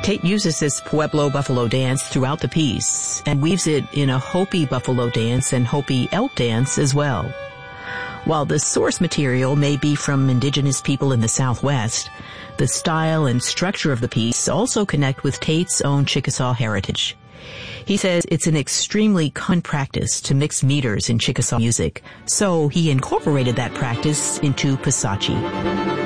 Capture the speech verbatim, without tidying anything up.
Tate uses this Pueblo buffalo dance throughout the piece and weaves it in a Hopi buffalo dance and Hopi elk dance as well. While the source material may be from indigenous people in the Southwest, the style and structure of the piece also connect with Tate's own Chickasaw heritage. He says it's an extremely common practice to mix meters in Chickasaw music, so he incorporated that practice into Pisachi.